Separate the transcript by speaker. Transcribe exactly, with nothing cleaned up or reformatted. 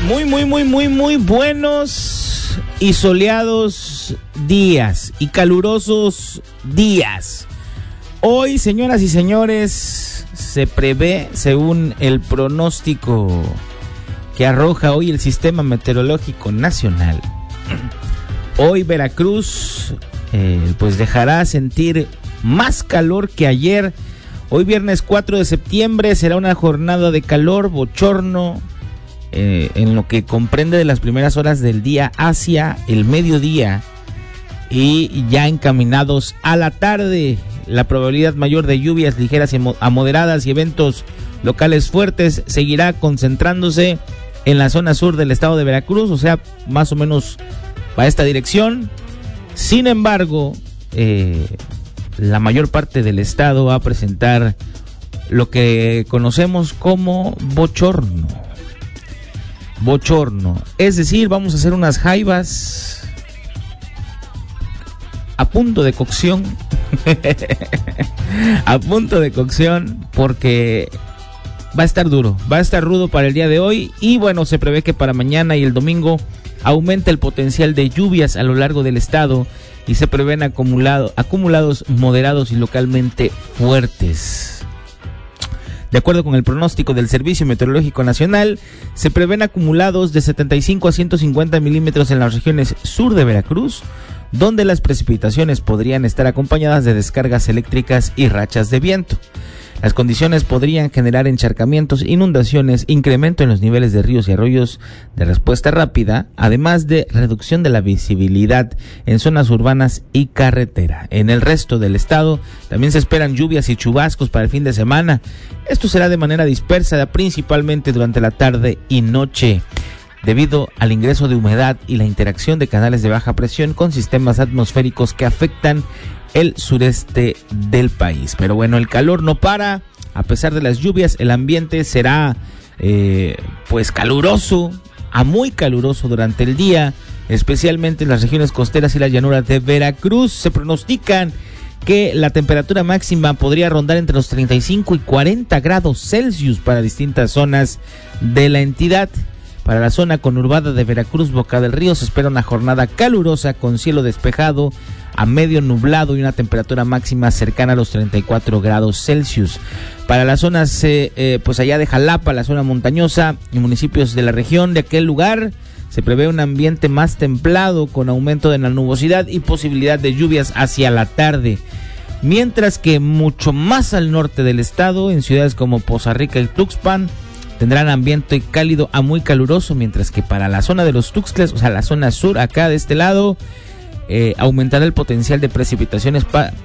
Speaker 1: Muy, muy, muy, muy, muy buenos y soleados días y calurosos días. Hoy, señoras y señores, se prevé, según el pronóstico que arroja hoy el Sistema Meteorológico Nacional, hoy Veracruz eh, pues dejará sentir más calor que ayer. Hoy viernes cuatro de septiembre será una jornada de calor, bochorno, eh, en lo que comprende de las primeras horas del día hacia el mediodía y ya encaminados a la tarde. La probabilidad mayor de lluvias ligeras a moderadas y eventos locales fuertes seguirá concentrándose en la zona sur del estado de Veracruz, o sea, más o menos va a esta dirección. Sin embargo, eh, la mayor parte del estado va a presentar lo que conocemos como bochorno. Bochorno, es decir, vamos a hacer unas jaivas a punto de cocción. A punto de cocción, porque va a estar duro, va a estar rudo para el día de hoy. Y bueno, se prevé que para mañana y el domingo aumente el potencial de lluvias a lo largo del estado y se prevén acumulado, acumulados moderados y localmente fuertes. De acuerdo con el pronóstico del Servicio Meteorológico Nacional, se prevén acumulados de setenta y cinco a ciento cincuenta milímetros en las regiones sur de Veracruz, donde las precipitaciones podrían estar acompañadas de descargas eléctricas y rachas de viento. Las condiciones podrían generar encharcamientos, inundaciones, incremento en los niveles de ríos y arroyos de respuesta rápida, además de reducción de la visibilidad en zonas urbanas y carretera. En el resto del estado también se esperan lluvias y chubascos para el fin de semana. Esto será de manera dispersa, principalmente durante la tarde y noche, debido al ingreso de humedad y la interacción de canales de baja presión con sistemas atmosféricos que afectan el sureste del país. Pero bueno, el calor no para. A pesar de las lluvias, el ambiente será eh, pues caluroso, a muy caluroso durante el día, especialmente en las regiones costeras y las llanuras de Veracruz. Se pronostican que la temperatura máxima podría rondar entre los treinta y cinco y cuarenta grados Celsius para distintas zonas de la entidad. Para la zona conurbada de Veracruz, Boca del Río, se espera una jornada calurosa con cielo despejado a medio nublado y una temperatura máxima cercana a los treinta y cuatro grados Celsius. Para las zonas, eh, eh, pues allá de Jalapa, la zona montañosa y municipios de la región de aquel lugar, se prevé un ambiente más templado con aumento de la nubosidad y posibilidad de lluvias hacia la tarde. Mientras que mucho más al norte del estado, en ciudades como Poza Rica y Tuxpan, tendrán ambiente cálido a muy caluroso, mientras que para la zona de los Tuxtlas, o sea, la zona sur acá de este lado, eh, aumentará el potencial de precipitaciones pa-